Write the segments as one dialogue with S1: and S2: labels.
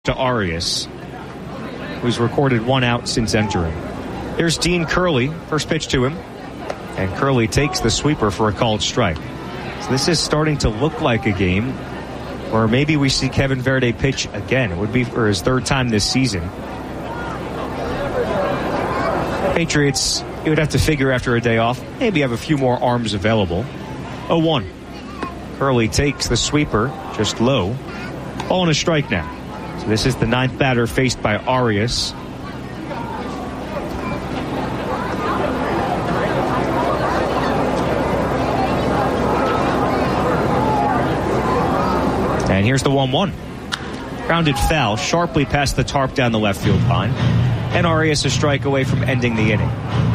S1: to Arias, who's recorded 1 out since entering. Here's Dean Curley, first pitch to him, and Curley takes the sweeper for a called strike. So this is starting to look like a game where maybe we see Kevin Verde pitch again. It would be for his 3rd time this season. Patriots, you would have to figure after a day off, maybe have a few more arms available. 0-1. Curley takes the sweeper, just low. Ball and a strike now. So this is the 9th batter faced by Arias. And here's the 1-1. Grounded foul, sharply past the tarp down the left field line. And Arias a strike away from ending the inning.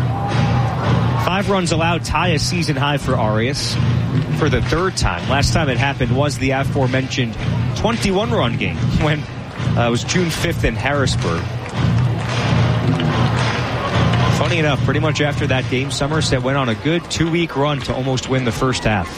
S1: 5 runs allowed tie a season high for Arias for the 3rd time. Last time it happened was the aforementioned 21-run game when it was June 5th in Harrisburg. Funny enough, pretty much after that game, Somerset went on a good 2-week run to almost win the first half.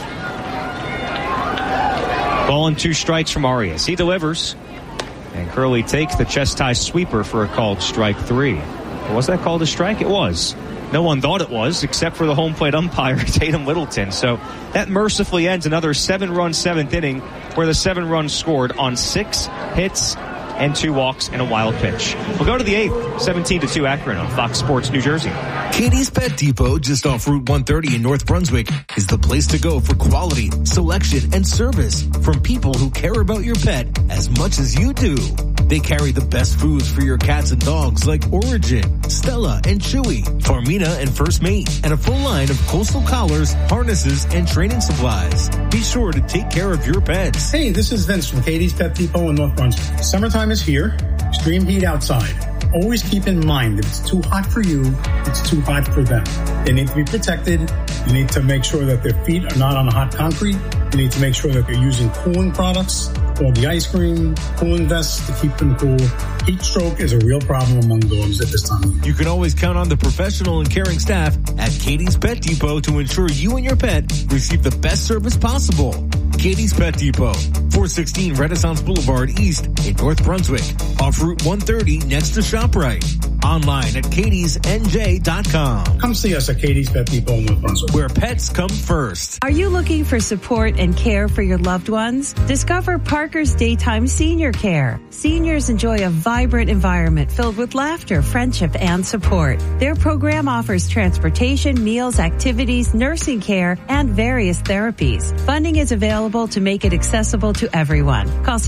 S1: Ball and 2 strikes from Arias. He delivers. And Curley takes the chest-high sweeper for a called strike 3. Was that called a strike? It was. No one thought it was, except for the home plate umpire, Tatum Littleton. So that mercifully ends another 7-run 7th inning where the 7 runs scored on 6 hits and 2 walks and a wild pitch. We'll go to the 8th, 17-2 Akron on Fox Sports New Jersey.
S2: Katie's Pet Depot, just off Route 130 in North Brunswick, is the place to go for quality, selection, and service from people who care about your pet as much as you do. They carry the best foods for your cats and dogs like Origin, Stella, and Chewy, Farmina, and First Mate, and a full line of coastal collars, harnesses, and training supplies. Be sure to take care of your pets.
S3: Hey, this is Vince from Katie's Pet Depot in North Brunswick. Summertime is here. Extreme heat outside. Always keep in mind that if it's too hot for you, it's too hot for them. They need to be protected. You need to make sure that their feet are not on the hot concrete. You need to make sure that they're using cooling products, all the ice cream, cooling vests to keep them cool. Heat stroke is a real problem among dogs at this time.
S2: You can always count on the professional and caring staff at Katie's Pet Depot to ensure you and your pet receive the best service possible. Katie's Pet Depot, 416 Renaissance Boulevard East in North Brunswick, off Route 130 next to ShopRite. Online at katiesnj.com.
S3: Come see us at Katie's Pet Depot in North Brunswick,
S2: where pets come first.
S4: Are you looking for support and care for your loved ones? Discover Parker's Daytime Senior Care. Seniors enjoy a vibrant environment filled with laughter, friendship, and support. Their program offers transportation, meals, activities, nursing care, and various therapies. Funding is available to make it accessible to everyone. Call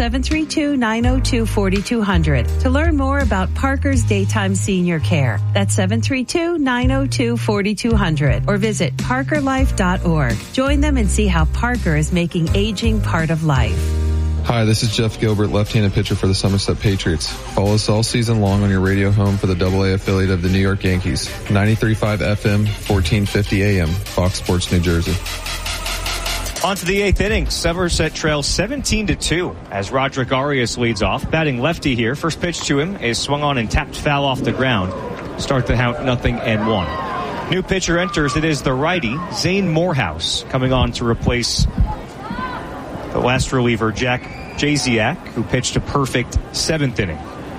S4: 732-902-4200 to learn more about Parker's Daytime Senior Care. That's 732-902-4200 or visit parkerlife.org. Join them and see how Parker is making aging part of life.
S5: Hi, this is Jeff Gilbert, left-handed pitcher for the Somerset Patriots. Follow us all season long on your radio home for the AA affiliate of the New York Yankees. 93.5 FM, 1450 AM, Fox Sports New Jersey.
S1: On to the 8th inning. Somerset trails 17-2 as Roderick Arias leads off. Batting lefty here. First pitch to him is swung on and tapped foul off the ground. Start the count 0-1. New pitcher enters. It is the righty, Zane Morehouse, coming on to replace the last reliever, Jack Jasiak, who pitched a perfect 7th inning.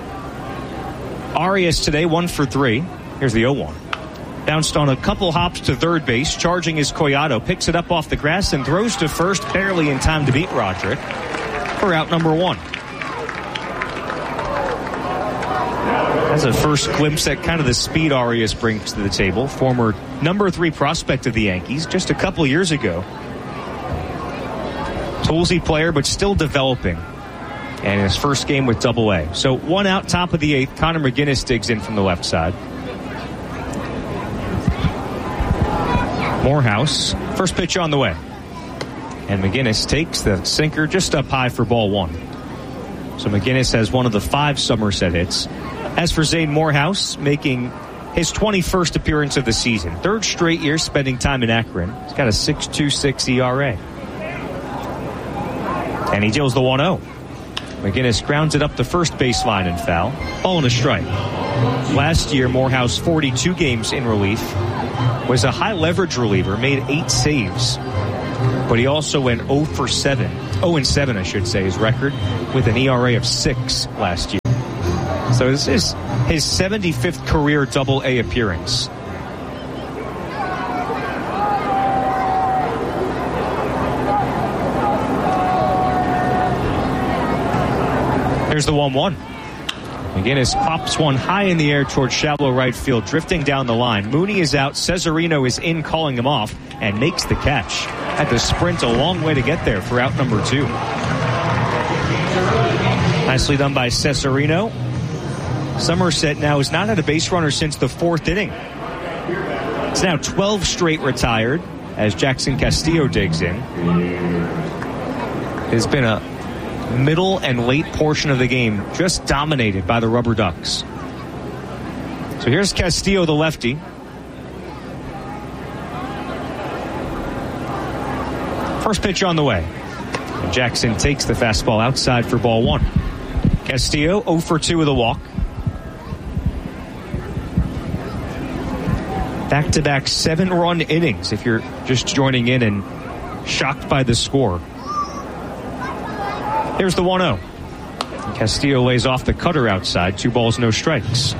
S1: Arias today 1 for 3. Here's the 0-1. Bounced on a couple hops to third base. Charging is Collado. Picks it up off the grass and throws to first, barely in time to beat Roderick for out number 1. That's a first glimpse at kind of the speed Arias brings to the table. Former number 3 prospect of the Yankees just a couple years ago. Toolsy player, but still developing. And his first game with AA. So 1 out, top of the 8th. Connor McGinnis digs in from the left side. Morehouse, first pitch on the way. And McGinnis takes the sinker just up high for ball 1. So McGinnis has one of the 5 Somerset hits. As for Zane Morehouse, making his 21st appearance of the season. 3rd straight year spending time in Akron. He's got a 6.26 ERA. And he deals the 1-0. McGinnis grounds it up the first baseline and foul. Ball and a strike. Last year, Morehouse 42 games in relief. Was a high leverage reliever, made 8 saves. But he also went 0 for 7 0-7, I should say, his record, with an ERA of 6 last year. So this is his 75th career Double-A appearance. Here's the 1-1. McGinnis pops one high in the air towards shallow right field, drifting down the line. Mooney is out. Cesarino is in, calling him off, and makes the catch. Had to sprint a long way to get there for out number 2. Nicely done by Cesarino. Somerset now has not had a base runner since the 4th inning. It's now 12 straight retired as Jackson Castillo digs in. It's been a middle and late portion of the game just dominated by the Rubber Ducks. So here's Castillo, the lefty. First pitch on the way. And Jackson takes the fastball outside for ball 1. Castillo 0 for 2 with a walk. Back-to-back 7-run innings if you're just joining in and shocked by the score. Here's the 1-0. Castillo lays off the cutter outside. 2 balls, no strikes.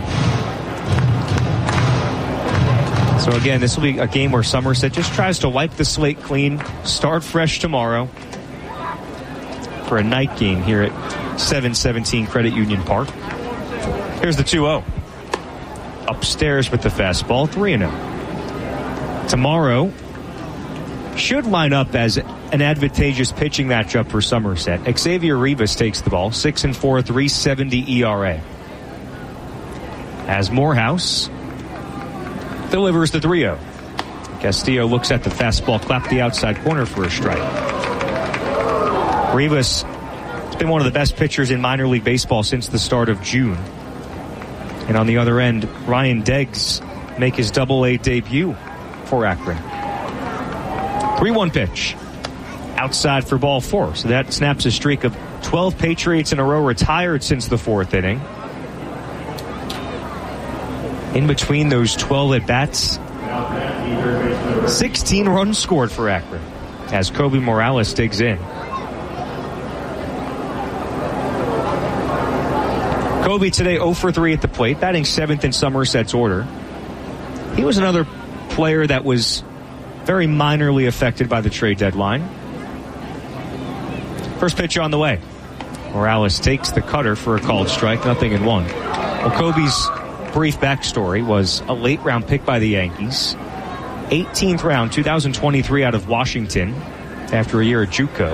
S1: So again, this will be a game where Somerset just tries to wipe the slate clean, start fresh tomorrow for a night game here at 717 Credit Union Park. Here's the 2-0. Upstairs with the fastball, 3-0. Tomorrow should line up as an advantageous pitching matchup for Somerset. Xavier Rivas takes the ball, 6-4, 3.70 ERA. As Morehouse delivers the 3-0. Castillo looks at the fastball, clap the outside corner for a strike. Rivas has been one of the best pitchers in minor league baseball since the start of June. And on the other end, Ryan Deggs make his Double-A debut for Akron. 3-1 pitch. Outside for ball 4. So that snaps a streak of 12 Patriots in a row retired since the 4th inning. In between those 12 at-bats, 16 runs scored for Akron as Kobe Morales digs in. Kobe today 0 for 3 at the plate, batting 7th in Somerset's order. He was another player that was very minorly affected by the trade deadline. First pitch on the way. Morales takes the cutter for a called strike, 0-1. Well, Kobe's brief backstory was a late round pick by the Yankees. 18th round, 2023 out of Washington after a year at JUCO.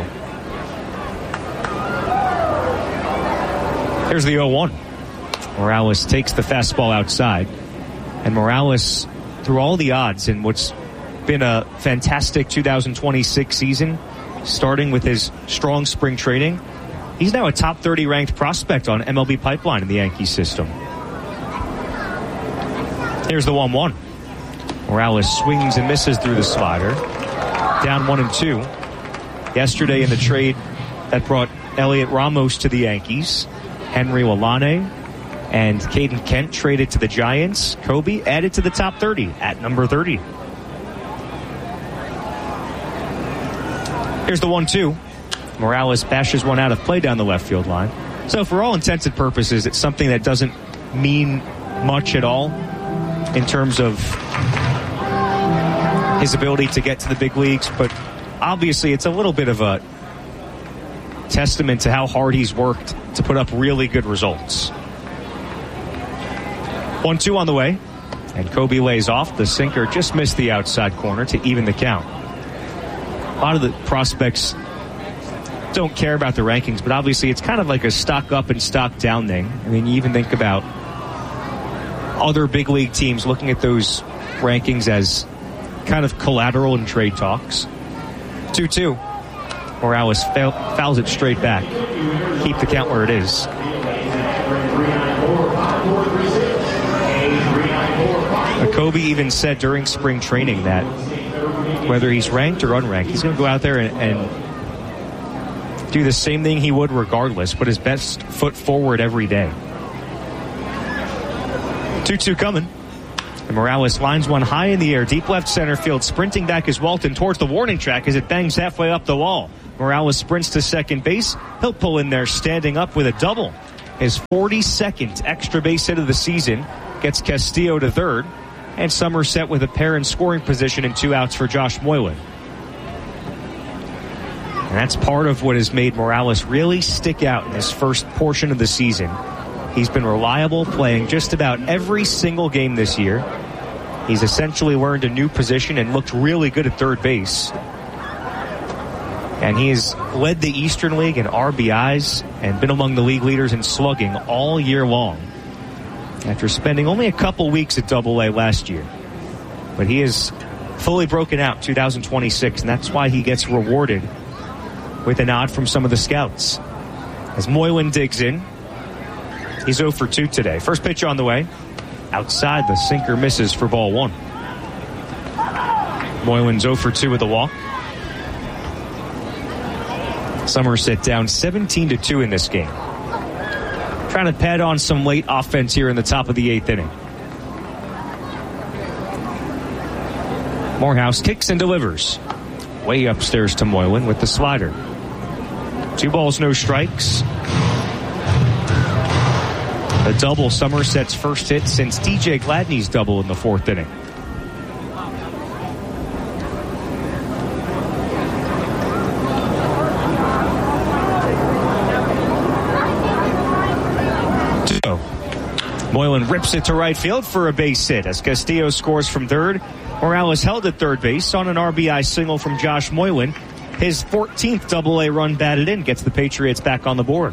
S1: Here's the 0-1. Morales takes the fastball outside. And Morales, through all the odds in what's been a fantastic 2026 season, starting with his strong spring training, he's now a top 30 ranked prospect on MLB Pipeline in the Yankees system. Here's the 1-1. Morales swings and misses through the slider. Down 1-2. Yesterday in the trade that brought Elliot Ramos to the Yankees, Henry Lalane and Caden Kent traded to the Giants. Kobe added to the top 30 at number 30. Here's the 1-2. Morales bashes one out of play down the left field line. So for all intents and purposes, it's something that doesn't mean much at all in terms of his ability to get to the big leagues. But obviously it's a little bit of a testament to how hard he's worked to put up really good results. 1-2 on the way. And Kobe lays off. The sinker just missed the outside corner to even the count. A lot of the prospects don't care about the rankings, but obviously it's kind of like a stock up and stock down thing. I mean, you even think about other big league teams looking at those rankings as kind of collateral in trade talks. 2-2. Morales fouls it straight back. Keep the count where it is. Kobe even said during spring training that whether he's ranked or unranked, he's going to go out there and do the same thing he would regardless, put his best foot forward every day. 2-2 coming. And Morales lines one high in the air, deep left center field. Sprinting back is Walton towards the warning track as it bangs halfway up the wall. Morales sprints to second base. He'll pull in there standing up with a double. His 42nd extra base hit of the season gets Castillo to third. And Somerset with a pair in scoring position and 2 outs for Josh Moylan. And that's part of what has made Morales really stick out in his first portion of the season. He's been reliable, playing just about every single game this year. He's essentially learned a new position and looked really good at third base. And he has led the Eastern League in RBIs and been among the league leaders in slugging all year long, after spending only a couple weeks at AA last year. But he is fully broken out 2026, and that's why he gets rewarded with a nod from some of the scouts. As Moylan digs in, he's 0 for 2 today. First pitch on the way. Outside, the sinker misses for ball 1. Moylan's 0 for 2 with a walk. Somerset down 17-2 in this game. Trying to pad on some late offense here in the top of the 8th inning. Morehouse kicks and delivers. Way upstairs to Moylan with the slider. 2 balls, no strikes. A double, Somerset's first hit since DJ Gladney's double in the 4th inning. Moylan rips it to right field for a base hit as Castillo scores from third. Morales held at third base on an RBI single from Josh Moylan. His 14th AA run batted in gets the Patriots back on the board.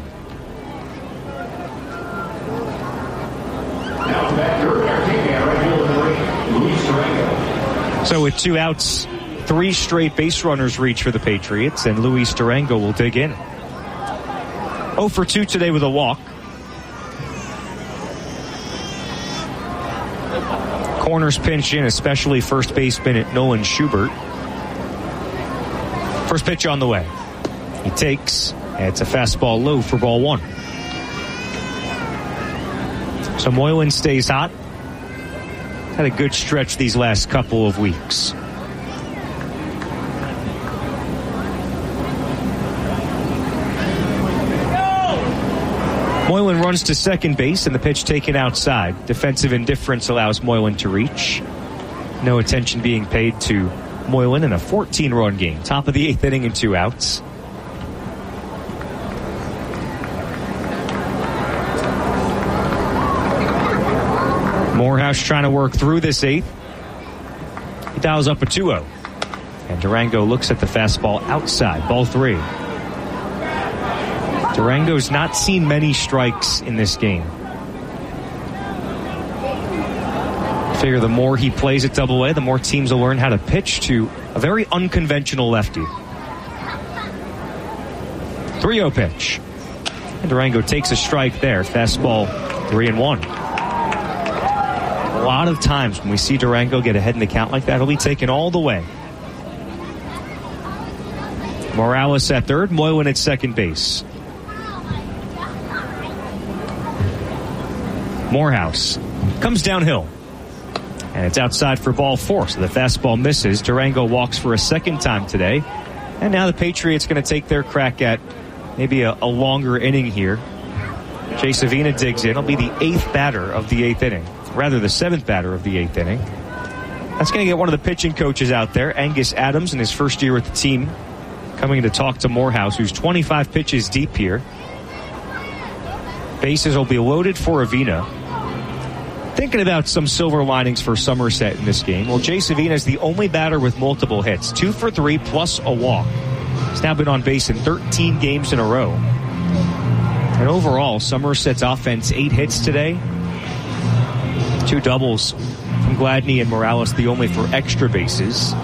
S1: So with 2 outs, 3 straight base runners reach for the Patriots, and Luis Durango will dig in. 0 for 2 today with a walk. Corners pinch in, especially first baseman Nolan Schubert. First pitch on the way. He takes, and it's a fastball low for ball 1. So Moylan stays hot. Had a good stretch these last couple of weeks. Moylan runs to second base, and the pitch taken outside. Defensive indifference allows Moylan to reach. No attention being paid to Moylan in a 14-run game. Top of the 8th inning and 2 outs. Morehouse trying to work through this 8th. He dials up a 2-0. And Durango looks at the fastball outside. Ball 3. Durango's not seen many strikes in this game. Figure the more he plays at AA, the more teams will learn how to pitch to a very unconventional lefty. 3-0 pitch. And Durango takes a strike there. Fastball 3-1. A lot of times when we see Durango get ahead in the count like that, he'll be taken all the way. Morales at third, Moylan at second base. Morehouse comes downhill, and it's outside for ball 4, so the fastball misses. Durango walks for a second time today, and now the Patriots going to take their crack at maybe a longer inning here. Jay Savina digs in. It'll be the 8th batter of the 8th inning, rather the 7th batter of the 8th inning. That's going to get one of the pitching coaches out there, Angus Adams, in his first year with the team, coming to talk to Morehouse, who's 25 pitches deep here. Bases will be loaded for Avina. Thinking about some silver linings for Somerset in this game. Well, Jay Savina is the only batter with multiple hits. 2 for 3 plus a walk. He's now been on base in 13 games in a row. And overall, Somerset's offense, 8 hits today. 2 doubles from Gladney and Morales, the only for extra bases.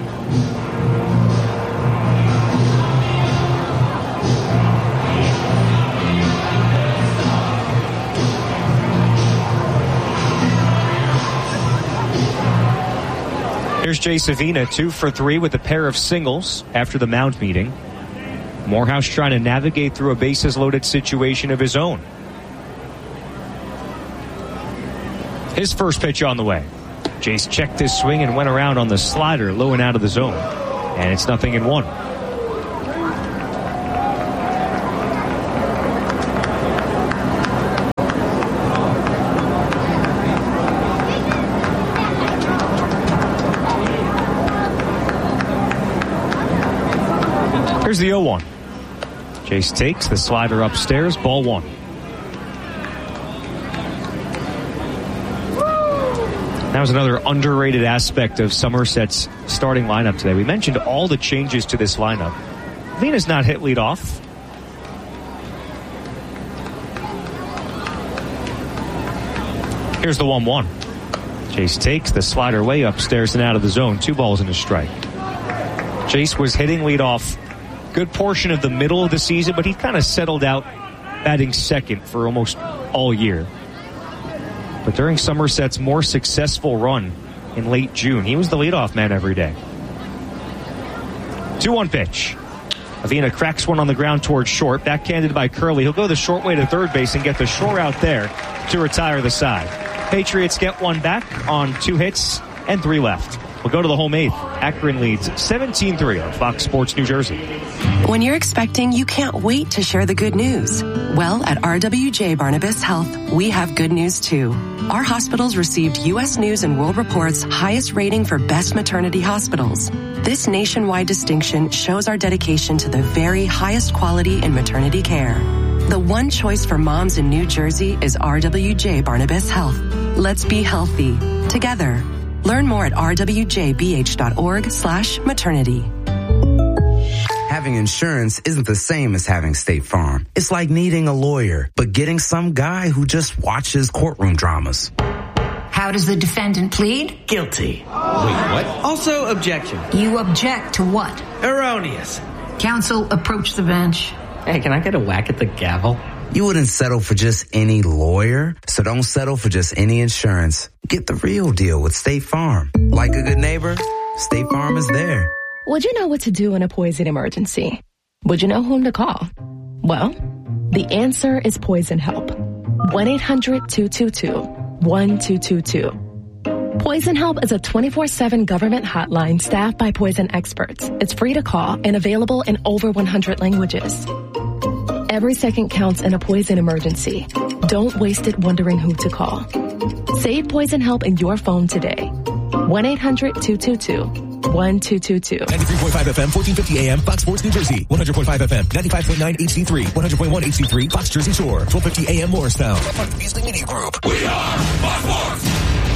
S1: Here's Jay Savina, 2 for 3 with a pair of singles after the mound meeting. Morehouse trying to navigate through a bases-loaded situation of his own. His first pitch on the way. Jace checked his swing and went around on the slider, low and out of the zone. And it's 0-1. Here's the 0-1. Jace takes the slider upstairs, ball 1. That was another underrated aspect of Somerset's starting lineup today. We mentioned all the changes to this lineup. Lena's not hit leadoff. Here's the 1-1. Jace takes the slider way upstairs and out of the zone. 2 balls and a strike. Jace was hitting leadoff good portion of the middle of the season, but he kind of settled out batting second for almost all year. But during Somerset's more successful run in late June, he was the leadoff man every day. 2-1 pitch. Avina cracks one on the ground towards short, backhanded by Curley. He'll go the short way to third base and get the shore out there to retire the side. Patriots get one back on 2 hits and 3 left. We'll go to the home 8th. Akron leads 17-3 on Fox Sports New Jersey.
S6: When you're expecting, you can't wait to share the good news. Well, at RWJ Barnabas Health, we have good news too. Our hospitals received U.S. News and World Report's highest rating for best maternity hospitals. This nationwide distinction shows our dedication to the very highest quality in maternity care. The one choice for moms in New Jersey is RWJ Barnabas Health. Let's be healthy together. Learn more at rwjbh.org/maternity.
S7: Having insurance isn't the same as having State Farm. It's like needing a lawyer, but getting some guy who just watches courtroom dramas.
S8: How does the defendant plead?
S9: Guilty. Wait, what? Also objection.
S8: You object to what?
S9: Erroneous.
S8: Counsel, approach the bench.
S9: Hey, can I get a whack at the gavel?
S7: You wouldn't settle for just any lawyer, so don't settle for just any insurance. Get the real deal with State Farm. Like a good neighbor, State Farm is there.
S10: Would you know what to do in a poison emergency? Would you know whom to call? Well, the answer is Poison Help. 1-800-222-1222. Poison Help is a 24/7 government hotline staffed by poison experts. It's free to call and available in over 100 languages. Every second counts in a poison emergency. Don't waste it wondering who to call. Save Poison Help in your phone today. 1-800-222-1222.
S2: 93.5 FM, 1450 AM, Fox Sports New Jersey. 100.5 FM, 95.9 HD3, 100.1 HD3, Fox Jersey Shore. 1250 AM Morristown. Part of the Beasley Media Group. We are Fox Sports.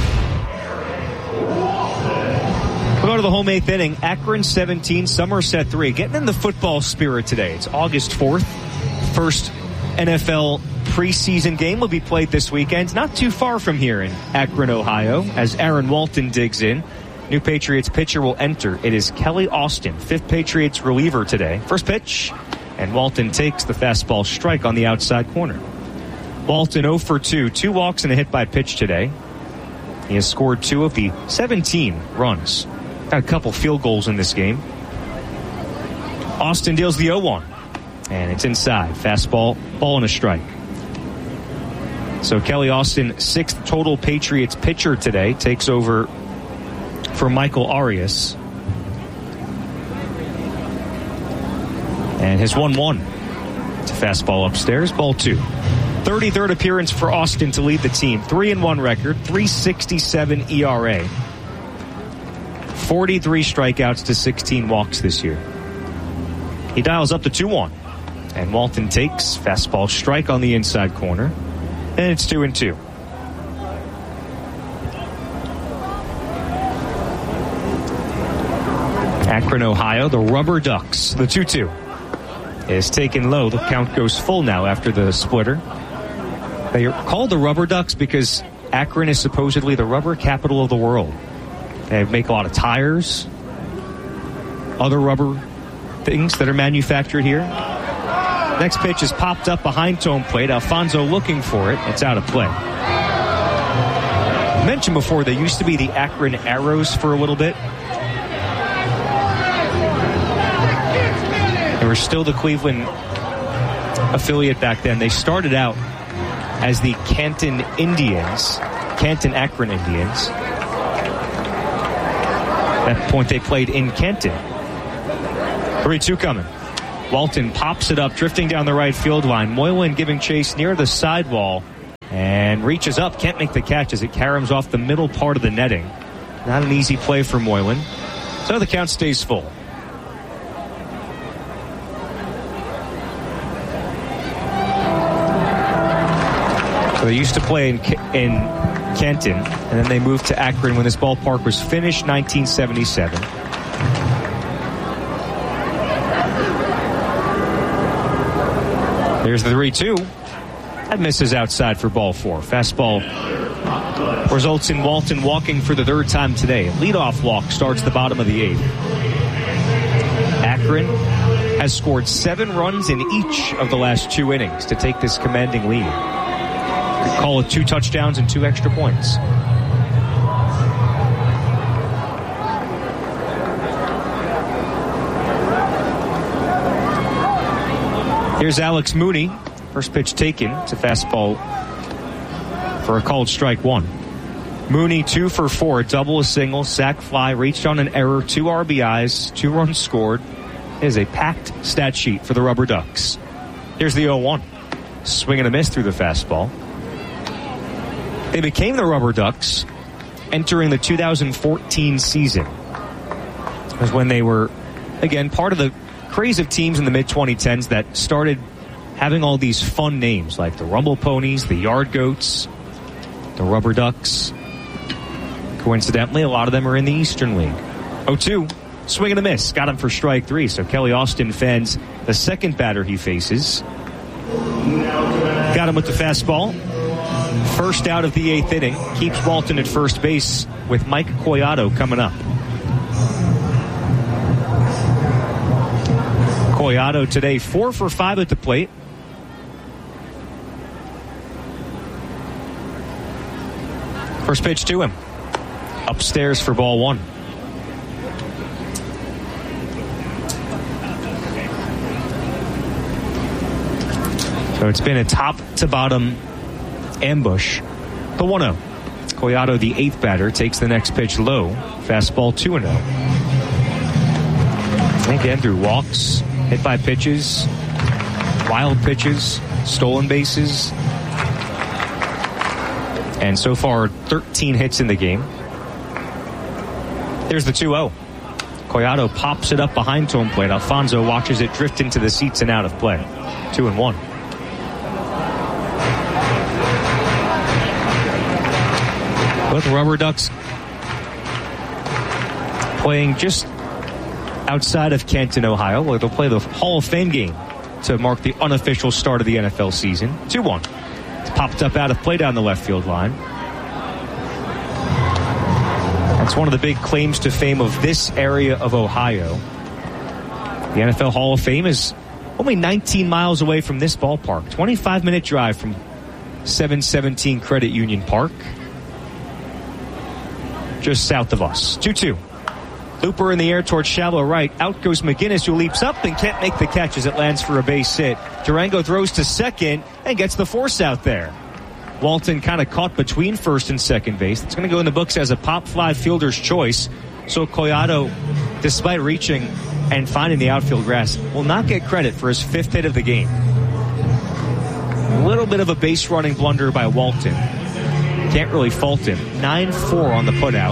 S1: We'll go to the home 8th inning. Akron 17, Somerset 3. Getting in the football spirit today. It's August 4th. First NFL preseason game will be played this weekend. Not too far from here in Akron, Ohio, as Aaron Walton digs in. New Patriots pitcher will enter. It is Kelly Austin, 5th Patriots reliever today. First pitch, and Walton takes the fastball strike on the outside corner. Walton 0 for 2, 2 walks and a hit by pitch today. He has scored 2 of the 17 runs. Got a couple field goals in this game. Austin deals the 0-1. And it's inside. Fastball, ball and a strike. So Kelly Austin, 6th total Patriots pitcher today, takes over for Michael Arias. And his 1-1. It's a fastball upstairs, ball 2. 33rd appearance for Austin to lead the team. 3-1 record, 3.67 ERA. 43 strikeouts to 16 walks this year. He dials up to 2-1. And Walton takes fastball strike on the inside corner. And it's 2-2. Akron, Ohio, the Rubber Ducks. The 2-2 is taken low. The count goes full now after the splitter. They are called the Rubber Ducks because Akron is supposedly the rubber capital of the world. They make a lot of tires, other rubber things that are manufactured here. Next pitch is popped up behind home plate. Alfonso looking for it. It's out of play. I mentioned before, they used to be the Akron Arrows for a little bit. They were still the Cleveland affiliate back then. They started out as the Canton Akron Indians. That point they played in Kenton. 3-2 coming. Walton pops it up, drifting down the right field line. Moylan giving chase near the sidewall and reaches up. Can't make the catch as it caroms off the middle part of the netting. Not an easy play for Moylan. So the count stays full. So they used to play in Kenton, and then they moved to Akron when this ballpark was finished 1977. There's the 3-2. That misses outside for ball 4. Fastball results in Walton walking for the third time today. Leadoff walk starts the bottom of the 8th. Akron has scored 7 runs in each of the last 2 innings to take this commanding lead. Call it 2 touchdowns and 2 extra points. Here's Alex Mooney. First pitch taken. It's a fastball for a called strike 1. Mooney 2 for 4, a double, a single, sac fly, reached on an error, 2 RBIs, 2 runs scored. It is a packed stat sheet for the Rubber Ducks. Here's the 0-1. Swing and a miss through the fastball. They became the Rubber Ducks entering the 2014 season. It was when they were, again, part of the craze of teams in the mid-2010s that started having all these fun names like the Rumble Ponies, the Yard Goats, the Rubber Ducks. Coincidentally, a lot of them are in the Eastern League. 0-2, swing and a miss. Got him for strike 3, so Kelly Austin fends the second batter he faces. Got him with the fastball. First out of the 8th inning. Keeps Walton at first base with Mike Collado coming up. Collado today 4 for 5 at the plate. First pitch to him. Upstairs for ball 1. So it's been a top to bottom ambush. The 1-0. Collado, the 8th batter, takes the next pitch low. Fastball 2-0. Again, through walks, hit by pitches, wild pitches, stolen bases. And so far, 13 hits in the game. There's the 2-0. Collado pops it up behind home plate. Alfonso watches it drift into the seats and out of play. 2-1. Both Rubber Ducks playing just outside of Canton, Ohio, where they'll play the Hall of Fame game to mark the unofficial start of the NFL season. 2-1. It's popped up out of play down the left field line. That's one of the big claims to fame of this area of Ohio. The NFL Hall of Fame is only 19 miles away from this ballpark. 25-minute drive from 717 Credit Union Park. Just south of us. 2-2. Looper in the air towards shallow right. Out goes McGinnis, who leaps up and can't make the catch as it lands for a base hit. Durango throws to second and gets the force out there. Walton kind of caught between first and second base. It's going to go in the books as a pop fly fielder's choice. So Collado, despite reaching and finding the outfield grass, will not get credit for his 5th hit of the game. A little bit of a base running blunder by Walton. Can't really fault him. 9-4 on the putout.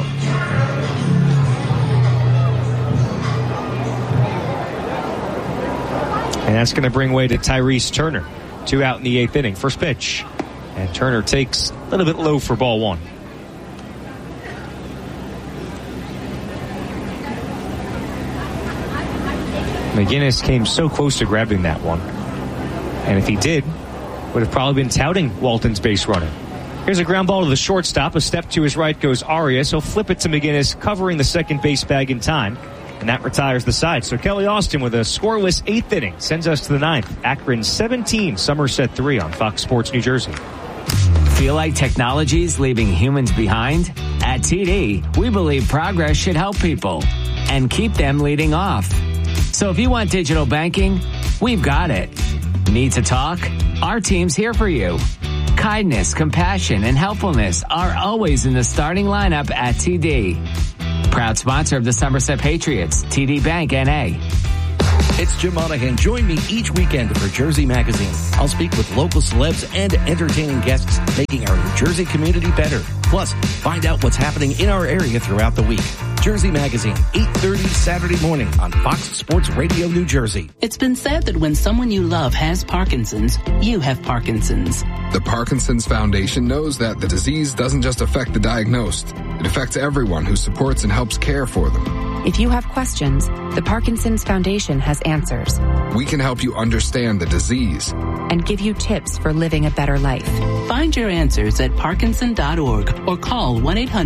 S1: And that's going to bring way to Tyrese Turner. 2 out in the 8th inning. First pitch. And Turner takes a little bit low for ball 1. McGinnis came so close to grabbing that one. And if he did, would have probably been touting Walton's base running. Here's a ground ball to the shortstop. A step to his right goes Arias. He'll flip it to McGinnis, covering the second base bag in time. And that retires the side. So Kelly Austin with a scoreless 8th inning sends us to the 9th. Akron 17, Somerset 3 on Fox Sports New Jersey.
S11: Feel like technology's leaving humans behind? At TD, we believe progress should help people and keep them leading off. So if you want digital banking, we've got it. Need to talk? Our team's here for you. Kindness, compassion, and helpfulness are always in the starting lineup at TD. Proud sponsor of the Somerset Patriots, TD Bank, N.A.
S12: It's Jim Monahan. Join me each weekend for Jersey Magazine. I'll speak with local celebs and entertaining guests, making our New Jersey community better. Plus, find out what's happening in our area throughout the week. Jersey Magazine, 8:30 Saturday morning on Fox Sports Radio, New Jersey.
S13: It's been said that when someone you love has Parkinson's, you have Parkinson's.
S14: The Parkinson's Foundation knows that the disease doesn't just affect the diagnosed. It affects everyone who supports and helps care for them.
S15: If you have questions, the Parkinson's Foundation has answers.
S14: We can help you understand the disease
S15: and give you tips for living a better life.
S13: Find your answers at Parkinson.org or call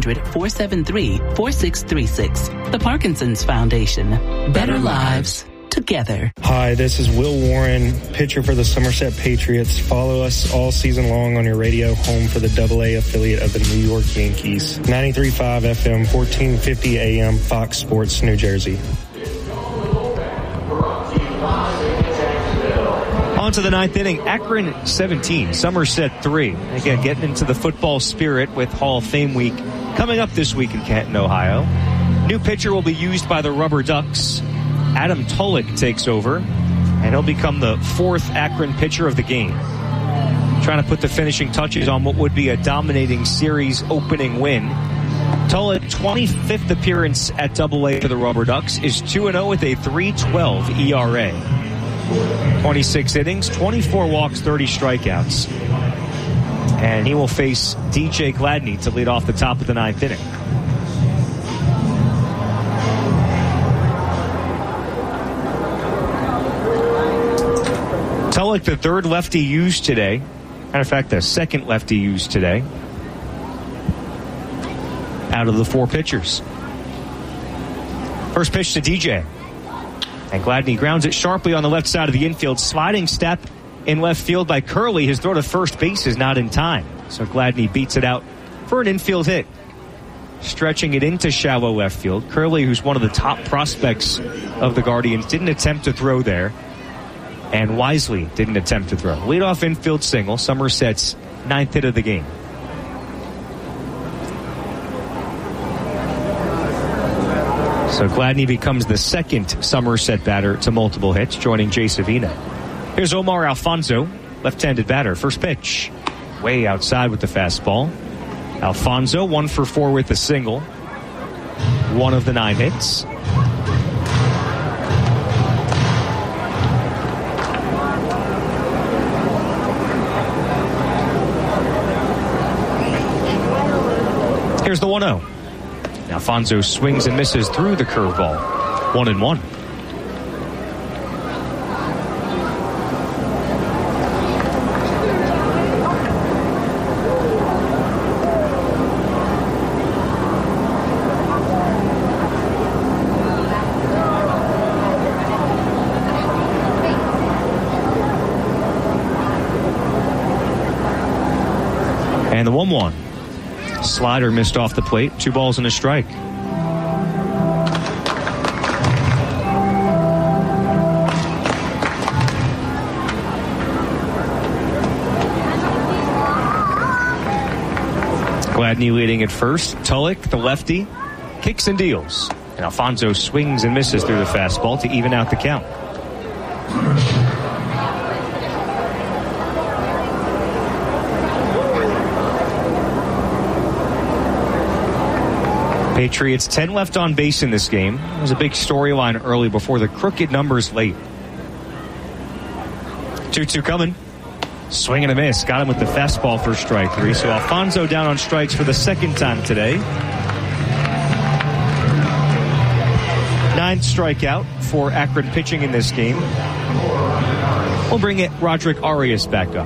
S13: 1-800-473-4636. The Parkinson's Foundation. Better lives together.
S16: Hi, this is Will Warren, pitcher for the Somerset Patriots. Follow us all season long on your radio, home for the AA affiliate of the New York Yankees. 93.5 FM, 1450 AM, Fox Sports, New Jersey.
S1: On to the ninth inning. Akron 17, Somerset 3. Again, getting into the football spirit with Hall of Fame week coming up this week in Canton, Ohio. New pitcher will be used by the Rubber Ducks. Adam Tulloch takes over, and he'll become the fourth Akron pitcher of the game. Trying to put the finishing touches on what would be a dominating series opening win. Tulloch, 25th appearance at AA for the Rubber Ducks, is 2-0 with a 3.12 ERA. 26 innings, 24 walks, 30 strikeouts. And he will face DJ Gladney to lead off the top of the ninth inning. Tulloch, the third lefty used today. Matter of fact, the second lefty used today. Out of the four pitchers. First pitch to DJ. And Gladney grounds it sharply on the left side of the infield. Sliding step in left field by Curley. His throw to first base is not in time. So Gladney beats it out for an infield hit. Stretching it into shallow left field. Curley, who's one of the top prospects of the Guardians, didn't attempt to throw there. And wisely didn't attempt to throw. Leadoff infield single, Somerset's ninth hit of the game. So Gladney becomes the second Somerset batter to multiple hits, joining Jay Savina. Here's Omar Alfonso, left-handed batter. First pitch, way outside with the fastball. Alfonso, 1 for 4 with a single. One of the 9 hits. Here's the 1-0. Alfonso swings and misses through the curveball. 1-1. And the 1-1. Slider missed off the plate. 2 balls and a strike. Gladney leading at first. Tulloch, the lefty, kicks and deals. And Alfonso swings and misses through the fastball to even out the count. Patriots 10 left on base in this game. It was a big storyline early before the crooked numbers late. 2-2 coming. Swing and a miss. Got him with the fastball for strike 3. So Alfonso down on strikes for the second time today. 9th strikeout for Akron pitching in this game. We'll bring it Roderick Arias back up.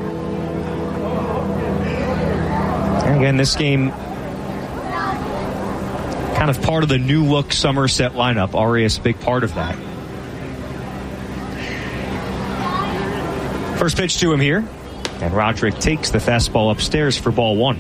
S1: And again, this game kind of part of the new look Somerset lineup. Arias, big part of that. First pitch to him here. And Roderick takes the fastball upstairs for ball 1.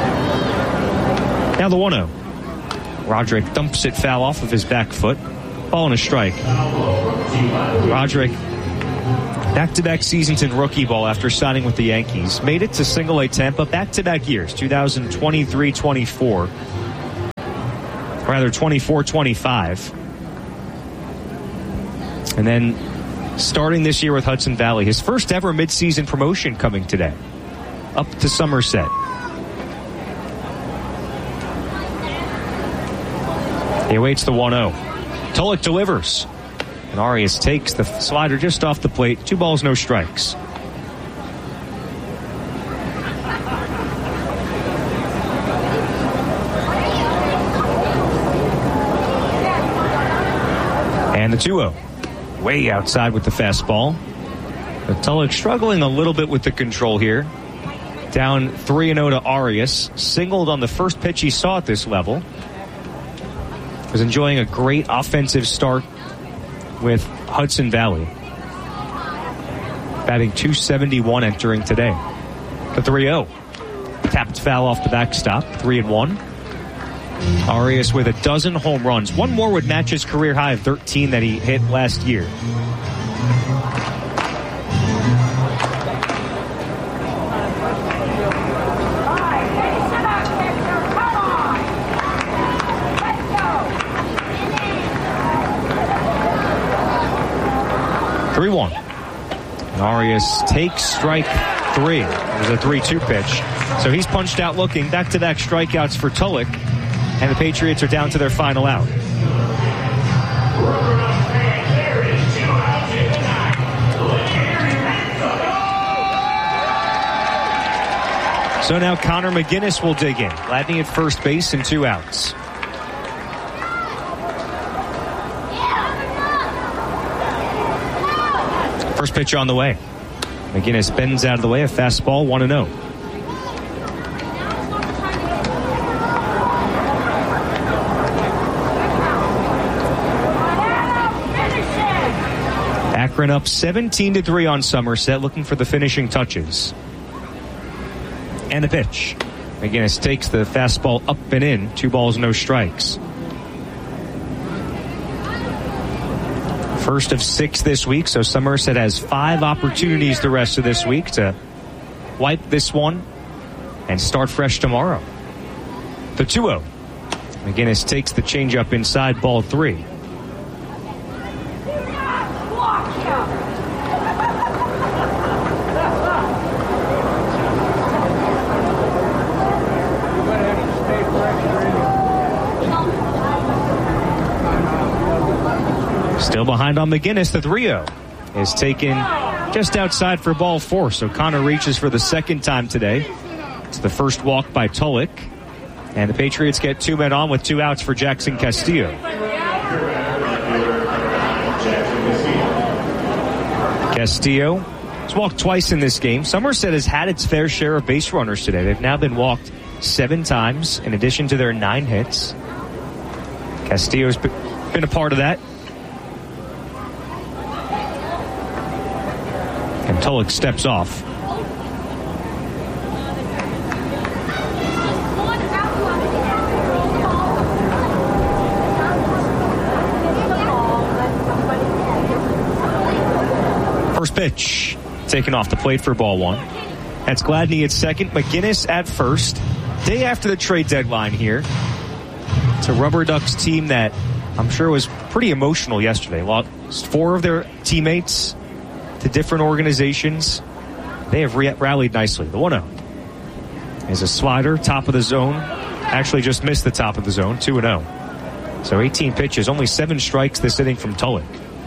S1: Now the 1-0. Roderick dumps it foul off of his back foot. Ball and a strike. Roderick, back-to-back seasons in rookie ball after signing with the Yankees. Made it to Single-A Tampa back-to-back years, 2023-24. Rather, 24-25. And then starting this year with Hudson Valley. His first ever midseason promotion coming today. Up to Somerset. He awaits the 1-0. Tulloch delivers. And Arias takes the slider just off the plate. 2 balls, no strikes. And the 2-0. Way outside with the fastball. But Tulloch struggling a little bit with the control here. Down 3-0 to Arias. Singled on the first pitch he saw at this level. Was enjoying a great offensive start with Hudson Valley. Batting .271 entering today. The 3-0. Tapped foul off the backstop. 3-1. Arias with a dozen home runs. One more would match his career high of 13 that he hit last year. And Arias takes strike 3. It was a 3-2 pitch. So he's punched out looking. Back-to-back strikeouts for Tulloch. And the Patriots are down to their final out. So now Connor McGinnis will dig in. Gladney at first base and 2 outs. First pitch on the way. McGinnis bends out of the way. A fastball, 1-0. Akron up 17-3 on Somerset, looking for the finishing touches. And the pitch. McGinnis takes the fastball up and in. 2 balls, no strikes. First of 6 this week, so Somerset has 5 opportunities the rest of this week to wipe this one and start fresh tomorrow. The 2-0. McGinnis takes the changeup inside, ball 3. Still behind on McGinnis, the 3-0 is taken just outside for ball 4. So Connor reaches for the second time today. It's the first walk by Tulloch. And the Patriots get 2 men on with 2 outs for Jackson Castillo. Castillo has walked twice in this game. Somerset has had its fair share of base runners today. They've now been walked 7 times in addition to their 9 hits. Castillo's been a part of that. And Tulloch steps off. First pitch taken off the plate for ball 1. That's Gladney at second, McGinnis at first. Day after the trade deadline here. It's a Rubber Ducks team that I'm sure was pretty emotional yesterday. Lost 4 of their teammates to different organizations. They have rallied nicely. The 1-0 is a slider, top of the zone. Actually just missed the top of the zone, 2-0. So 18 pitches, only 7 strikes this inning from Tulloch.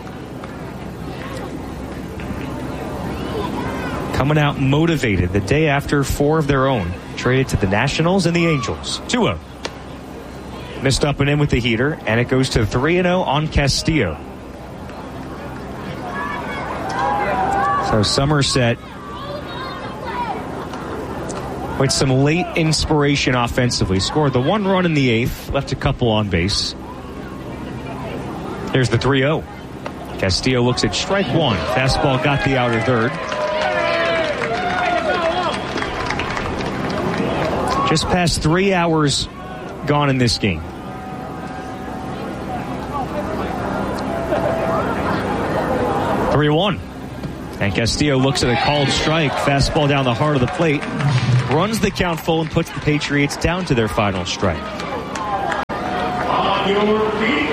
S1: Coming out motivated the day after 4 of their own traded to the Nationals and the Angels. 2-0. Missed up and in with the heater, and it goes to 3-0 on Castillo. So Somerset with some late inspiration offensively. Scored the 1 run in the 8th, left a couple on base. There's the 3-0. Castillo looks at strike 1. Fastball got the outer third. Just past 3 hours gone in this game. 3-1. And Castillo looks at a called strike. Fastball down the heart of the plate. Runs the count full and puts the Patriots down to their final strike.
S17: On your feet.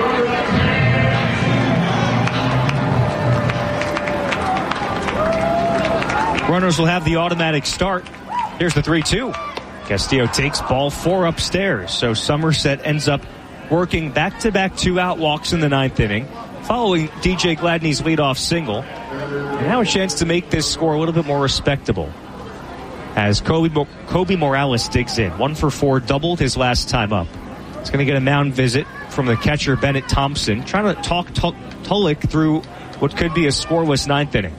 S1: Runners will have the automatic start. Here's the 3-2. Castillo takes ball 4 upstairs. So Somerset ends up working back-to-back 2-out walks in the 9th inning, following DJ Gladney's leadoff single. And now a chance to make this score a little bit more respectable as Kobe Morales digs in. 1 for 4, doubled his last time up. He's going to get a mound visit from the catcher Bennett Thompson, trying to talk Tulloch through what could be a scoreless 9th inning.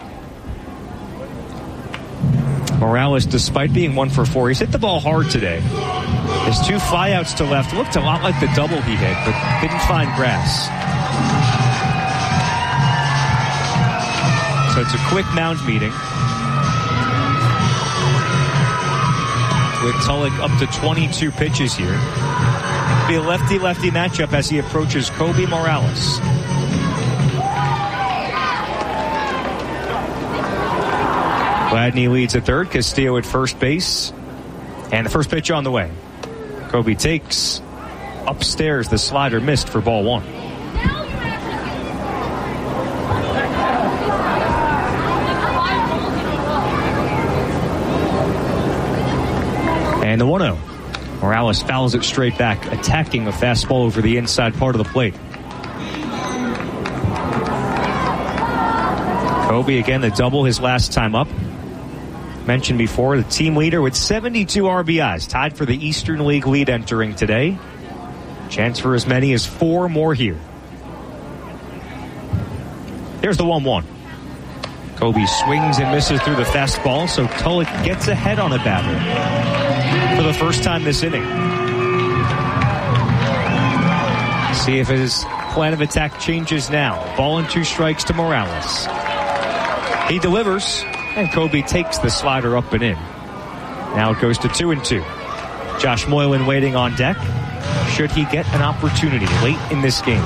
S1: Morales, despite being 1 for 4, he's hit the ball hard today. His 2 flyouts to left looked a lot like the double he hit, but didn't find grass. So it's a quick mound meeting, with Tulloch up to 22 pitches here. It'll be a lefty-lefty matchup as he approaches Kobe Morales. Gladney leads at third, Castillo at first base, and the first pitch on the way. Kobe takes upstairs, the slider missed for ball 1. And the 1-0. Morales fouls it straight back, attacking a fastball over the inside part of the plate. Kobe again, the double his last time up. Mentioned before, the team leader with 72 RBIs, tied for the Eastern League lead entering today. Chance for as many as 4 more here. Here's the 1-1. Kobe swings and misses through the fastball, so Tulloch gets ahead on a batter for the first time this inning. See if his plan of attack changes now. Ball and 2 strikes to Morales. He delivers, and Kobe takes the slider up and in. Now it goes to 2-2. Josh Moylan waiting on deck. Should he get an opportunity late in this game?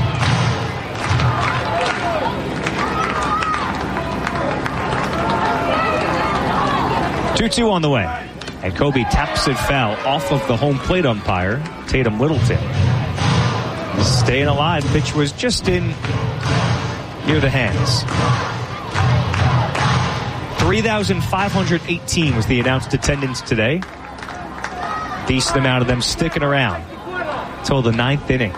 S1: Two on the way. And Kobe taps it foul off of the home plate umpire, Tatum Littleton. Staying alive. Pitch was just in near the hands. 3,518 was the announced attendance today. Decent amount of them sticking around till the 9th inning.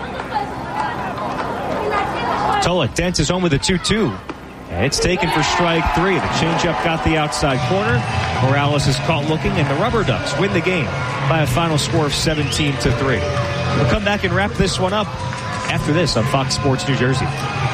S1: Tulloch dents his home with a 2-2. And it's taken for strike 3. The changeup got the outside corner. Morales is caught looking, and the Rubber Ducks win the game by a final score of 17-3. We'll come back and wrap this one up after this on Fox Sports New Jersey.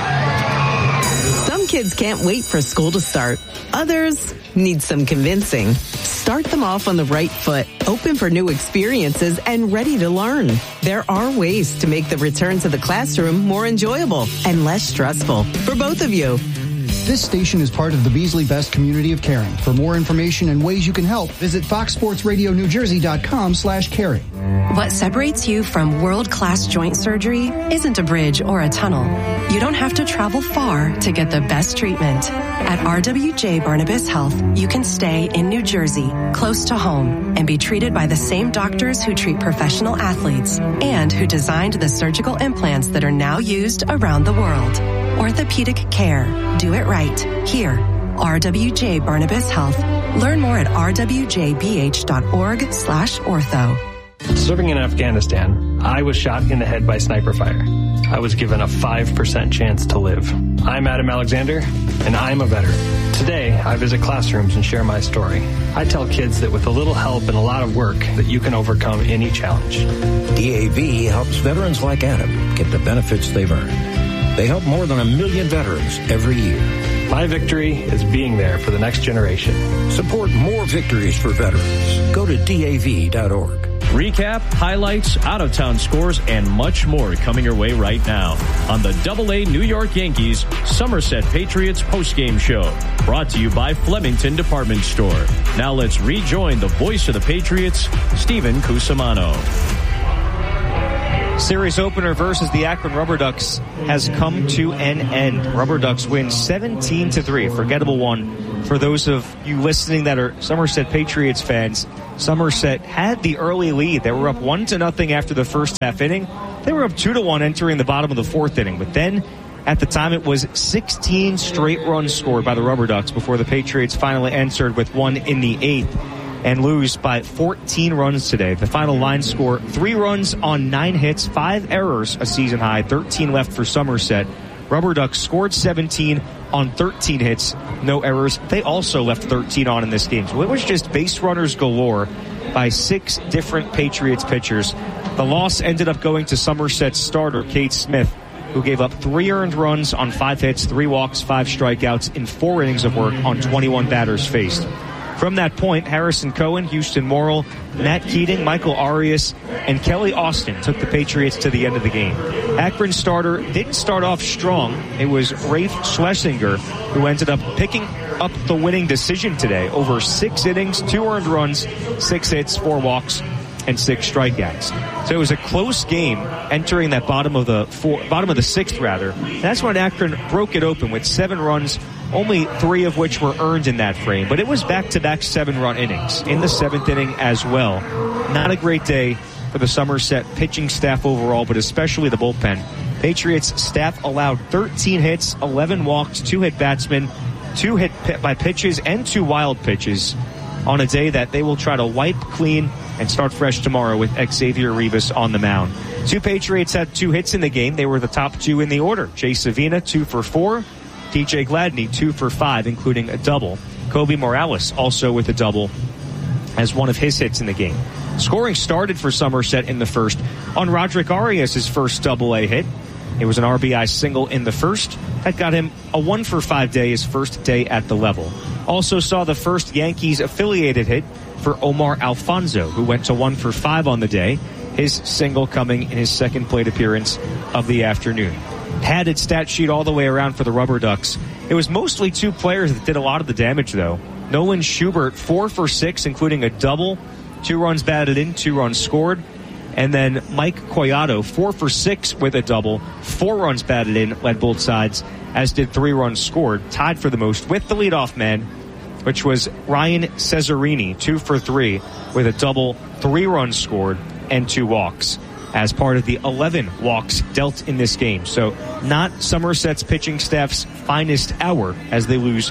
S18: Some kids can't wait for school to start. Others need some convincing. Start them off on the right foot, open for new experiences, and ready to learn. There are ways to make the return to the classroom more enjoyable and less stressful for both of you.
S19: This station is part of the Beasley Best community of caring. For more information and ways you can help, visit foxsportsradionewjersey.com/caring.
S6: What separates you from world-class joint surgery isn't a bridge or a tunnel. You don't have to travel far to get the best treatment. At RWJ Barnabas Health, you can stay in New Jersey, close to home, and be treated by the same doctors who treat professional athletes and who designed the surgical implants that are now used around the world. Orthopedic care. Do it right. Here. RWJ Barnabas Health. Learn more at rwjbh.org/ortho.
S16: Serving in Afghanistan, I was shot in the head by sniper fire. I was given a 5% chance to live. I'm Adam Alexander, and I'm a veteran. Today, I visit classrooms and share my story. I tell kids that with a little help and a lot of work, that you can overcome any challenge.
S20: DAV helps veterans like Adam get the benefits they've earned. They help more than 1 million veterans every year.
S16: My victory is being there for the next generation.
S20: Support more victories for veterans. Go to DAV.org.
S21: Recap, highlights, out-of-town scores, and much more coming your way right now on the AA New York Yankees Somerset Patriots postgame show. Brought to you by Flemington Department Store. Now let's rejoin the voice of the Patriots, Stephen Cusimano.
S1: series opener versus the Akron Rubber Ducks has come to an end. Rubber Ducks win 17-3, a forgettable one for those of you listening that are Somerset Patriots fans. Somerset had the early lead. They were up 1-0 after the first half inning. They were up 2-1 entering the bottom of the fourth inning. But then, at the time, it was 16 straight runs scored by the Rubber Ducks before the Patriots finally answered with one in the eighth and lose by 14 runs today. The final line score, 3 runs on 9 hits, 5 errors, a season high, 13 left for Somerset. Rubber Ducks scored 17 on 13 hits, no errors. They also left 13 on in this game. So it was just base runners galore by 6 different Patriots pitchers. The loss ended up going to Somerset's starter, Cade Smith, who gave up 3 earned runs on 5 hits, 3 walks, 5 strikeouts in 4 innings of work on 21 batters faced. From that point, Harrison Cohen, Houston Morrill, Matt Keating, Michael Arias, and Kelly Austin took the Patriots to the end of the game. Akron's starter didn't start off strong. It was Rafe Schlesinger who ended up picking up the winning decision today over 6 innings, 2 earned runs, 6 hits, 4 walks, and 6 strikeouts. So it was a close game entering that bottom of the 6th rather. That's when Akron broke it open with 7 runs, only 3 of which were earned in that frame. But it was back-to-back 7-run innings in the 7th inning as well. Not a great day for the Somerset pitching staff overall, but especially the bullpen. Patriots staff allowed 13 hits, 11 walks, 2 hit batsmen, 2 hit by pitches, and 2 wild pitches on a day that they will try to wipe clean and start fresh tomorrow with Xavier Rivas on the mound. 2 Patriots had 2 hits in the game. They were the top 2 in the order. Jay Savina, 2 for 4. TJ Gladney, 2 for 5, including a double. Kobe Morales also with a double as one of his hits in the game. Scoring started for Somerset in the first on Roderick Arias' first double-A hit. It was an RBI single in the first. That got him a 1 for 5 day, his first day at the level. Also saw the first Yankees affiliated hit for Omar Alfonso, who went to 1 for 5 on the day, his single coming in his second plate appearance of the afternoon. Padded stat sheet all the way around for the Rubber Ducks. It was mostly 2 players that did a lot of the damage, though. Nolan Schubert, 4 for 6, including a double, 2 runs batted in, 2 runs scored. And then Mike Collado, 4 for 6 with a double, 4 runs batted in, led both sides, as did 3 runs scored, tied for the most with the leadoff man, which was Ryan Cesarini, 2 for 3 with a double, 3 runs scored, and 2 walks, as part of the 11 walks dealt in this game. So not Somerset's pitching staff's finest hour as they lose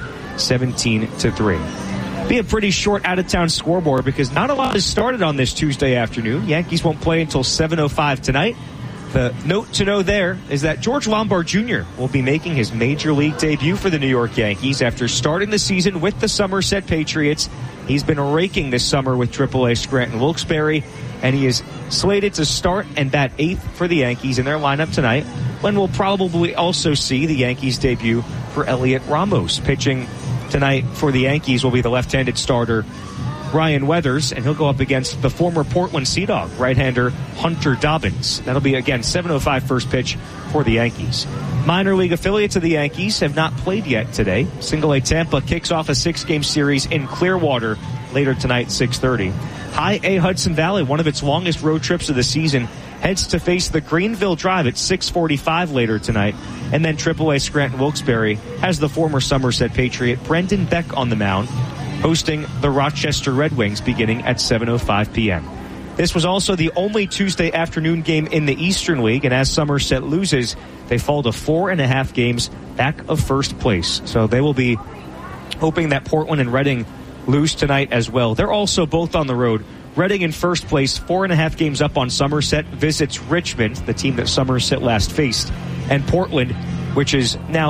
S1: 17-3. Be a pretty short out-of-town scoreboard because not a lot has started on this Tuesday afternoon. Yankees won't play until 7:05 tonight. The note to know there is that George Lombard Jr. will be making his major league debut for the New York Yankees after starting the season with the Somerset Patriots. He's been raking this summer with AAA Scranton Wilkes-Barre, and he is slated to start and bat 8th for the Yankees in their lineup tonight, when we'll probably also see the Yankees debut for Elliot Ramos. Pitching tonight for the Yankees will be the left-handed starter Ryan Weathers, and he'll go up against the former Portland Sea Dog right-hander Hunter Dobbins. That'll be, again, 7:05 first pitch for the Yankees. Minor league affiliates of the Yankees have not played yet today. Single A Tampa kicks off a 6-game series in Clearwater later tonight, 6:30. High A Hudson Valley, one of its longest road trips of the season, heads to face the Greenville Drive at 6:45 later tonight. And then AAA Scranton Wilkes-Barre has the former Somerset Patriot Brendan Beck on the mound, hosting the Rochester Red Wings beginning at 7:05 p.m. This was also the only Tuesday afternoon game in the Eastern League, and as Somerset loses, they fall to 4.5 games back of first place. So they will be hoping that Portland and Reading lose tonight as well. They're also both on the road. Reading in first place, 4.5 games up on Somerset, visits Richmond, the team that Somerset last faced, and Portland, which is now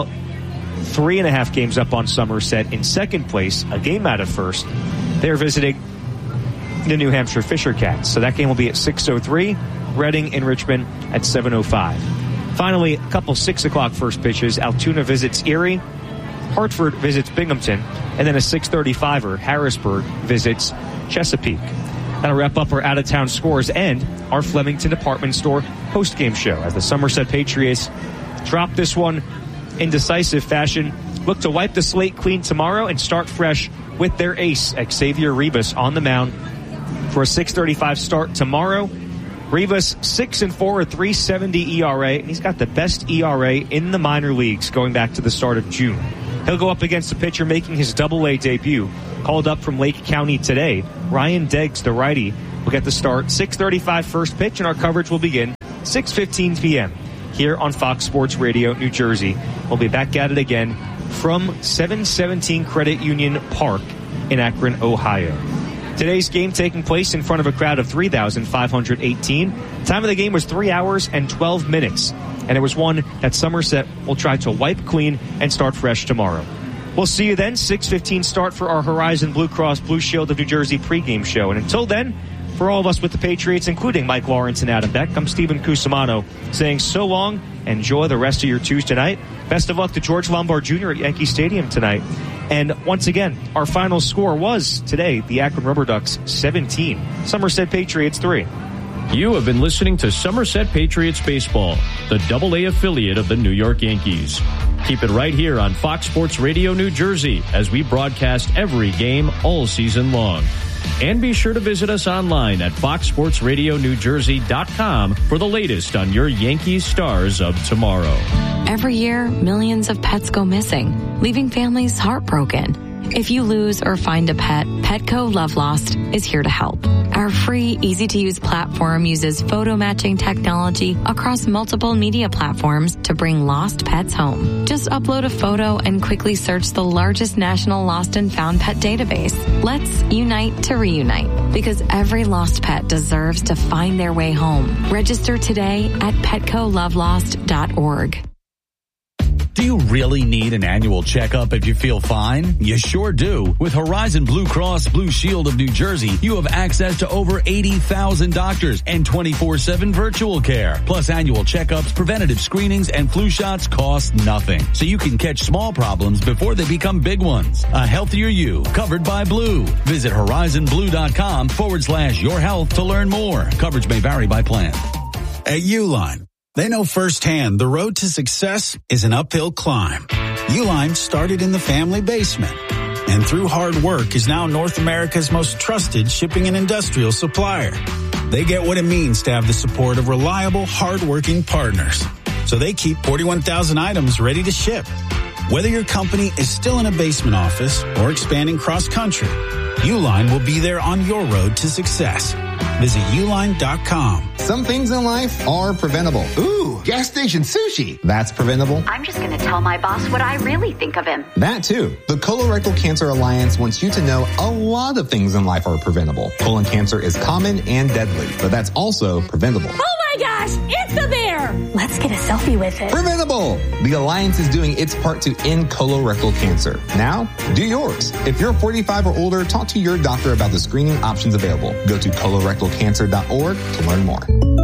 S1: 3.5 games up on Somerset in second place, a game out of first. They're visiting the New Hampshire Fisher Cats. So that game will be at 6:03. Reading in Richmond at 7:05. Finally, a couple 6 o'clock first pitches. Altoona visits Erie. Hartford visits Binghamton. And then a 6:35er, Harrisburg visits Chesapeake. That'll wrap up our out-of-town scores and our Flemington Department Store post-game show as the Somerset Patriots drop this one in decisive fashion. Look to wipe the slate clean tomorrow and start fresh with their ace, Xavier Rivas, on the mound for a 6:35 start tomorrow. Rivas 6-4, a 3.70 ERA, and he's got the best ERA in the minor leagues going back to the start of June. He'll go up against a pitcher making his Double-A debut, called up from Lake County today. Ryan Deggs, the righty, will get the start. 6:35 first pitch, and our coverage will begin 6:15 p.m. here on Fox Sports Radio, New Jersey. We'll be back at it again from 717 Credit Union Park in Akron, Ohio. Today's game taking place in front of a crowd of 3,518. Time of the game was 3 hours and 12 minutes. And it was one that Somerset will try to wipe clean and start fresh tomorrow. We'll see you then. 6:15 start for our Horizon Blue Cross Blue Shield of New Jersey pregame show. And until then, for all of us with the Patriots, including Mike Lawrence and Adam Beck, I'm Stephen Cusimano saying so long. Enjoy the rest of your Tuesday night. Best of luck to George Lombard Jr. at Yankee Stadium tonight. And once again, our final score was today the Akron Rubber Ducks 17, Somerset Patriots 3.
S21: You have been listening to Somerset Patriots Baseball, the Double-A affiliate of the New York Yankees. Keep it right here on Fox Sports Radio New Jersey as we broadcast every game all season long. And be sure to visit us online at foxsportsradionewjersey.com for the latest on your Yankees stars of tomorrow.
S15: Every year, millions of pets go missing, leaving families heartbroken. If you lose or find a pet, Petco Love Lost is here to help. Our free, easy-to-use platform uses photo matching technology across multiple media platforms to bring lost pets home. Just upload a photo and quickly search the largest national lost and found pet database. Let's unite to reunite, because every lost pet deserves to find their way home. Register today at PetcoLoveLost.org.
S17: Do you really need an annual checkup if you feel fine? You sure do. With Horizon Blue Cross Blue Shield of New Jersey, you have access to over 80,000 doctors and 24/7 virtual care. Plus annual checkups, preventative screenings, and flu shots cost nothing. So you can catch small problems before they become big ones. A healthier you, covered by Blue. Visit horizonblue.com/your health to learn more. Coverage may vary by plan.
S22: At Uline, they know firsthand the road to success is an uphill climb. Uline started in the family basement and through hard work is now North America's most trusted shipping and industrial supplier. They get what it means to have the support of reliable, hard-working partners. So they keep 41,000 items ready to ship. Whether your company is still in a basement office or expanding cross-country, Uline will be there on your road to success. Visit uline.com.
S23: Some things in life are preventable. Ooh, gas station sushi. That's preventable.
S24: I'm just going to tell my boss what I really think of him.
S23: That too. The Colorectal Cancer Alliance wants you to know a lot of things in life are preventable. Colon cancer is common and deadly, but that's also preventable.
S25: Oh my gosh, it's a bear! Let's get a selfie with it.
S23: Preventable! The Alliance is doing its part to end colorectal cancer. Now, do yours. If you're 45 or older, talk to your doctor about the screening options available. Go to colorectalcancer.org to learn more.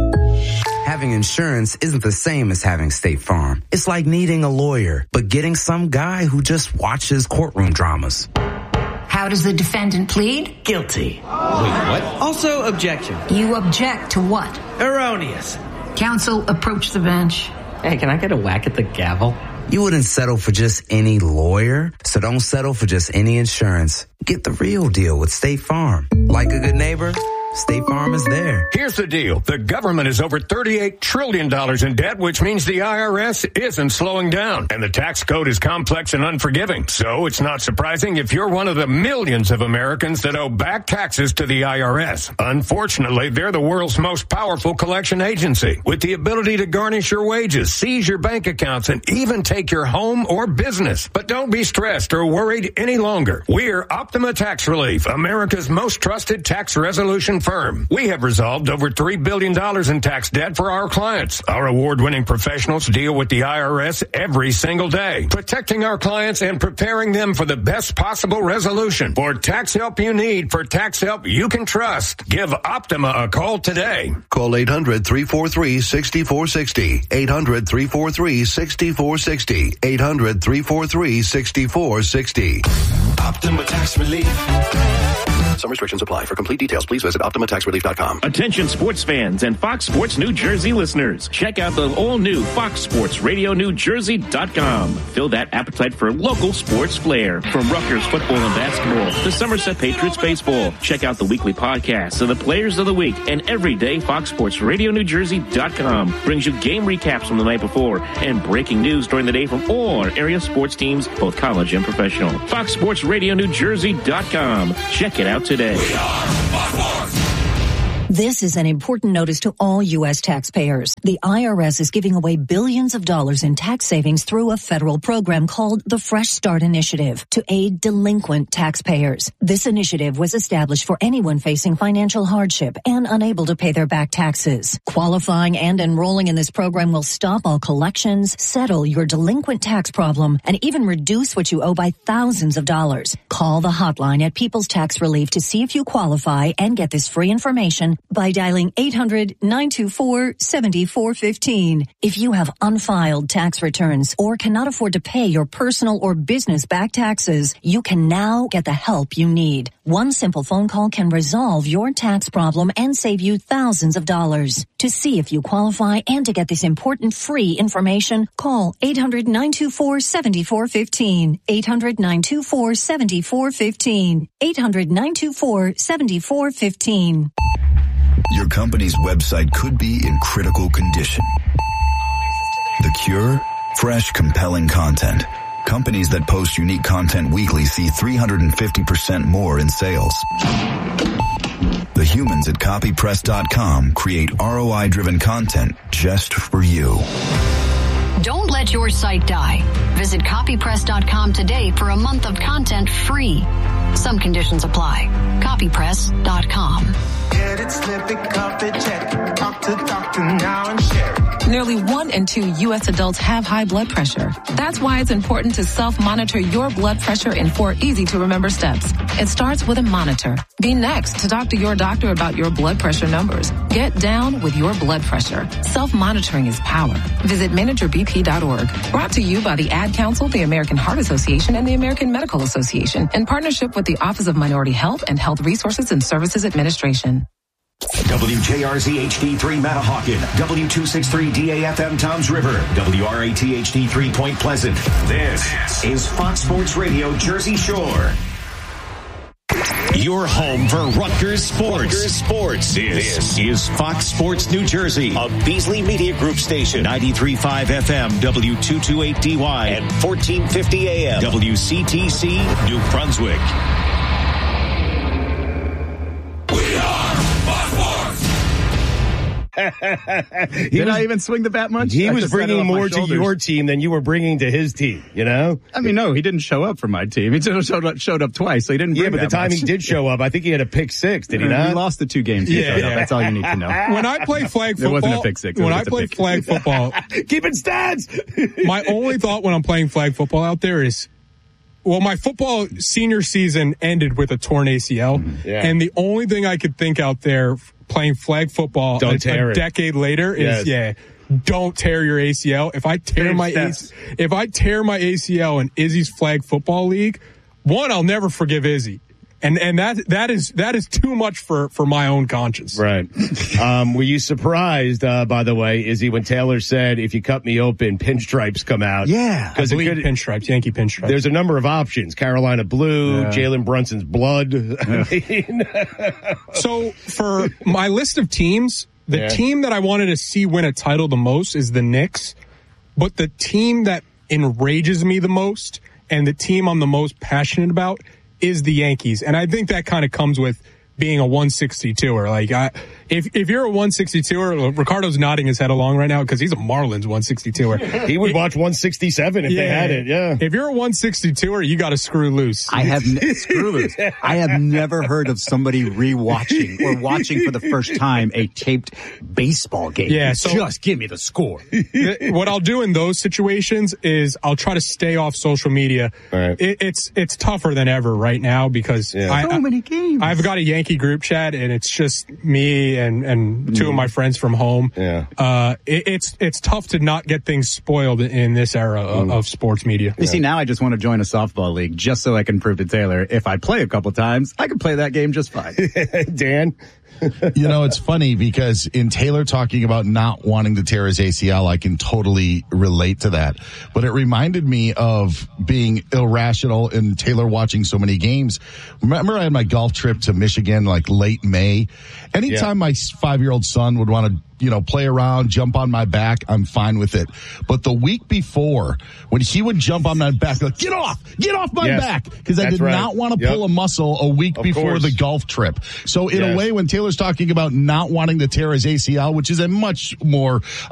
S7: Having insurance isn't the same as having State Farm. It's like needing a lawyer, but getting some guy who just watches courtroom dramas.
S8: How does the defendant plead?
S9: Guilty. Wait, what? Also objection.
S8: You object to what?
S9: Erroneous.
S8: Counsel, approach the bench.
S9: Hey, can I get a whack at the gavel?
S7: You wouldn't settle for just any lawyer, so don't settle for just any insurance. Get the real deal with State Farm. Like a good neighbor, State Farm is there.
S26: Here's the deal. The government is over $38 trillion in debt, which means the IRS isn't slowing down. And the tax code is complex and unforgiving. So it's not surprising if you're one of the millions of Americans that owe back taxes to the IRS. Unfortunately, they're the world's most powerful collection agency, with the ability to garnish your wages, seize your bank accounts, and even take your home or business. But don't be stressed or worried any longer. We're Optima Tax Relief, America's most trusted tax resolution firm. We have resolved over $3 billion in tax debt for our clients. Our award-winning professionals deal with the IRS every single day, protecting our clients and preparing them for the best possible resolution. For tax help you need, for tax help you can trust, give Optima a call today.
S27: Call 800-343-6460. 800-343-6460. 800-343-6460.
S28: Optima Tax Relief.
S2: Some restrictions apply. For complete details, please visit OptimaTaxRelief.com.
S3: Attention sports fans and Fox Sports New Jersey listeners. Check out the all-new Fox Sports Radio NewJersey.com. Fill that appetite for local sports flair. From Rutgers football and basketball to Somerset Patriots baseball. Check out the weekly podcasts of the players of the week. And every day, Fox Sports Radio NewJersey.com brings you game recaps from the night before and breaking news during the day from all our area sports teams, both college and professional. Fox Sports Radio NewJersey.com. Check it out today.
S4: This is an important notice to all U.S. taxpayers. The IRS is giving away billions of dollars in tax savings through a federal program called the Fresh Start Initiative to aid delinquent taxpayers. This initiative was established for anyone facing financial hardship and unable to pay their back taxes. Qualifying and enrolling in this program will stop all collections, settle your delinquent tax problem, and even reduce what you owe by thousands of dollars. Call the hotline at People's Tax Relief to see if you qualify and get this free information by dialing 800-924-7415. If you have unfiled tax returns or cannot afford to pay your personal or business back taxes, you can now get the help you need. One simple phone call can resolve your tax problem and save you thousands of dollars. To see if you qualify and to get this important free information, call 800-924-7415. 800-924-7415. 800-924-7415.
S5: Your company's website could be in critical condition. The cure? Fresh, compelling content. Companies that post unique content weekly see 350% more in sales. The humans at copypress.com create ROI-driven content just for you.
S10: Don't let your site die. Visit copypress.com today for a month of content free. Some conditions apply. Copypress.com.
S11: Get it, slip it, cup it, check it. Talk to doctor now and share it.
S27: Nearly 1 in 2 U.S. adults have high blood pressure. That's why it's important to self-monitor your blood pressure in 4 easy-to-remember steps. It starts with a monitor. Be next to talk to your doctor about your blood pressure numbers. Get down with your blood pressure. Self-monitoring is power. Visit managerbp.org. Brought to you by the Ad Council, the American Heart Association, and the American Medical Association, in partnership with the Office of Minority Health and Health Resources and Services Administration.
S28: WJRZ HD3 Manahawkin, W263 DAFM Toms River, WRAT HD3 Point Pleasant. This is Fox Sports Radio Jersey Shore. Your home for Rutgers sports. This is Fox Sports New Jersey, a Beasley Media Group station. 93.5 FM, W228DY, and 1450 AM, WCTC, New Brunswick.
S29: Did I even swing the bat much?
S30: He was bringing more to your team than you were bringing to his team, you know?
S29: I mean, no, he didn't show up for my team. He just showed up twice, so he didn't bring
S30: but the time
S29: much.
S30: He did show up, I think he had a pick six, did he not?
S29: He lost the 2 games. Yeah. That's all you need to know.
S31: When I play flag football,
S29: it wasn't a pick six.
S31: When I play flag football,
S30: keeping stats.
S31: My only thought when I'm playing flag football out there is, well, my football senior season ended with a torn ACL, and the only thing I could think out there playing flag football a decade later is, don't tear your ACL. If I tear my ACL in Izzy's flag football league, one, I'll never forgive Izzy. And that is too much for my own conscience.
S30: Right. Were you surprised, by the way, Izzy, when Taylor said, if you cut me open, pinstripes come out?
S31: Yeah. I believe pinstripes, Yankee pinstripes.
S30: There's a number of options. Carolina blue, Jalen Brunson's blood.
S31: So for my list of teams, the team that I wanted to see win a title the most is the Knicks. But the team that enrages me the most and the team I'm the most passionate about is the Yankees. And I think that kind of comes with being a 162er. Like, if you're a 162er, Ricardo's nodding his head along right now because he's a Marlins 162er.
S30: He would watch 167 if they had it,
S31: If you're a 162er, you got to screw loose.
S29: Screw loose. I have never heard of somebody rewatching or watching for the first time a taped baseball game.
S31: Yeah, so
S29: just give me the score.
S31: What I'll do in those situations is I'll try to stay off social media.
S30: Right.
S31: It's tougher than ever right now because
S29: so many games.
S31: I've got a Yankee group chat and it's just me family and two of my friends from home.
S30: Yeah.
S31: It's tough to not get things spoiled in this era of sports media.
S29: You see, now I just want to join a softball league just so I can prove to Taylor if I play a couple times, I can play that game just fine.
S30: Dan?
S1: You know, it's funny because in Taylor talking about not wanting to tear his ACL, I can totally relate to that. But it reminded me of being irrational and Taylor watching so many games. Remember I had my golf trip to Michigan like late May. Anytime my 5-year-old son would want to, play around, jump on my back, I'm fine with it. But the week before, when he would jump on my back, like, get off my back. Because I did not want to pull a muscle a week before the golf trip. So in a way, when Taylor's talking about not wanting to tear his ACL, which is a much more